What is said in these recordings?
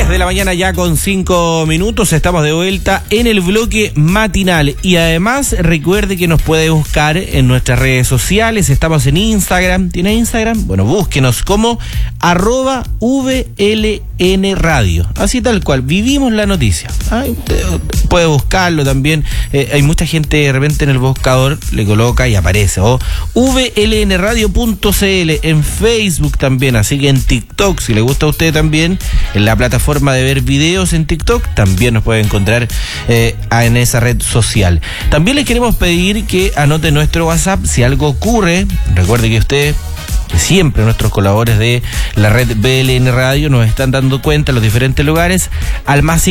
10 de la mañana ya con 5 minutos, estamos de vuelta en el bloque matinal y además recuerde que nos puede buscar en nuestras redes sociales, estamos en Instagram. ¿Tiene Instagram? Bueno, búsquenos como @VLN Radio, así tal cual, vivimos la noticia. Puede buscarlo también, hay mucha gente de repente en el buscador le coloca y aparece, o vlnradio.cl en Facebook también, así que en TikTok, si le gusta a usted también, en la plataforma de ver videos en TikTok, también nos puede encontrar en esa red social. También les queremos pedir que anote nuestro WhatsApp si algo ocurre. Recuerde que usted, siempre nuestros colaboradores de la red BLN Radio nos están dando cuenta en los diferentes lugares al más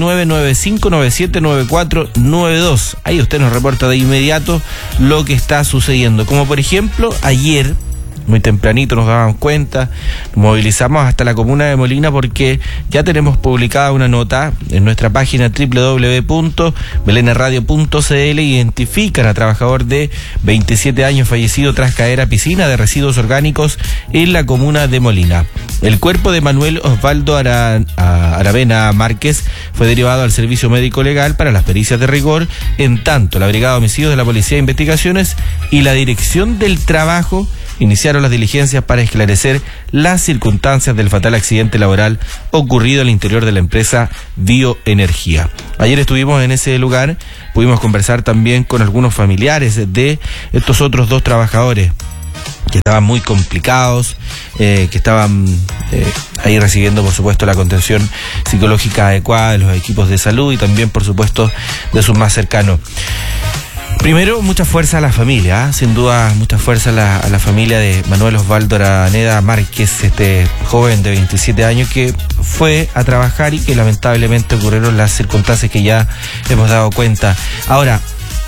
569-9597-9492. Ahí usted nos reporta de inmediato lo que está sucediendo. Como por ejemplo, ayer, muy tempranito nos dábamos cuenta, nos movilizamos hasta la comuna de Molina porque ya tenemos publicada una nota en nuestra página www.beleneradio.cl. Identifican a trabajador de 27 años fallecido tras caer a piscina de residuos orgánicos en la comuna de Molina. El cuerpo de Manuel Osvaldo Aravena Márquez fue derivado al servicio médico legal para las pericias de rigor, en tanto la Brigada de Homicidios de la Policía de Investigaciones y la Dirección del Trabajo iniciaron las diligencias para esclarecer las circunstancias del fatal accidente laboral ocurrido al interior de la empresa Bioenergía. Ayer estuvimos en ese lugar, pudimos conversar también con algunos familiares de estos otros dos trabajadores que estaban muy complicados, que estaban ahí recibiendo, por supuesto, la contención psicológica adecuada de los equipos de salud y también, por supuesto, de sus más cercanos. Primero, mucha fuerza a la familia, sin duda, mucha fuerza a la familia de Manuel Osvaldo Aravena Márquez, este joven de 27 años que fue a trabajar y que lamentablemente ocurrieron las circunstancias que ya hemos dado cuenta. Ahora,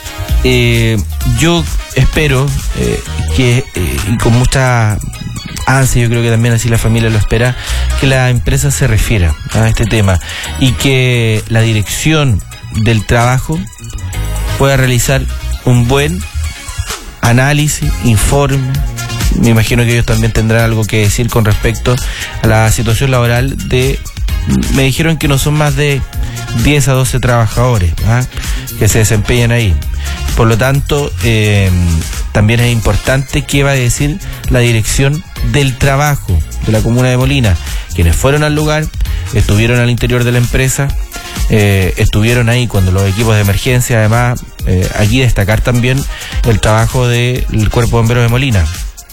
yo espero que, y con mucha ansia, yo creo que también así la familia lo espera, que la empresa se refiera a este tema y que la dirección del trabajo pueda realizar un buen análisis, informe. Me imagino que ellos también tendrán algo que decir con respecto a la situación laboral me dijeron que no son más de 10 a 12 trabajadores que se desempeñan ahí. Por lo tanto, también es importante qué va a decir la dirección del trabajo de la comuna de Molina, quienes fueron al lugar, estuvieron al interior de la empresa, estuvieron ahí cuando los equipos de emergencia, además, aquí destacar también el trabajo del Cuerpo de Bomberos de Molina,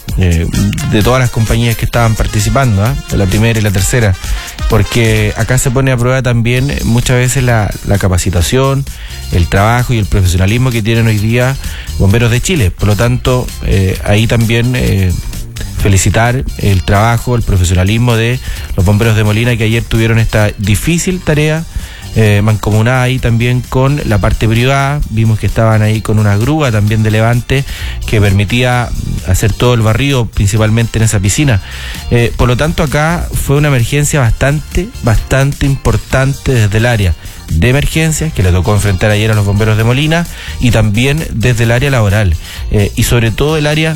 de todas las compañías que estaban participando, de la primera y la tercera, porque acá se pone a prueba también muchas veces la capacitación, el trabajo y el profesionalismo que tienen hoy día Bomberos de Chile. Por lo tanto, ahí también felicitar el trabajo, el profesionalismo de los Bomberos de Molina, que ayer tuvieron esta difícil tarea mancomunada ahí también con la parte privada. Vimos que estaban ahí con una grúa también de levante que permitía hacer todo el barrido, principalmente en esa piscina. Por lo tanto, acá fue una emergencia bastante importante desde el área de emergencias que le tocó enfrentar ayer a los Bomberos de Molina, y también desde el área laboral, y sobre todo el área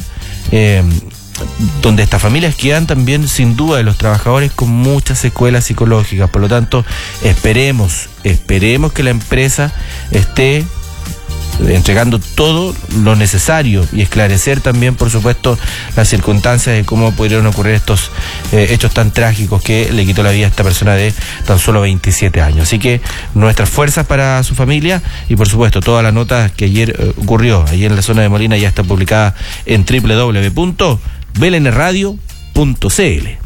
donde estas familias quedan también, sin duda, de los trabajadores con muchas secuelas psicológicas. Por lo tanto, esperemos que la empresa esté entregando todo lo necesario y esclarecer también, por supuesto, las circunstancias de cómo pudieron ocurrir estos hechos tan trágicos que le quitó la vida a esta persona de tan solo 27 años. Así que nuestras fuerzas para su familia y, por supuesto, toda la nota que ayer ocurrió allí en la zona de Molina ya está publicada en www.beleneradio.cl.